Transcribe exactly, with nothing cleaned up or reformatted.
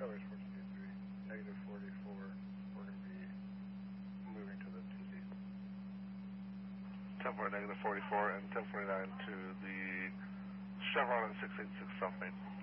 Towers four two three, negative forty-four, we're going to be moving to the T Z. ten four, negative forty-four, and ten forty-nine to the Chevron at six eight six South Main.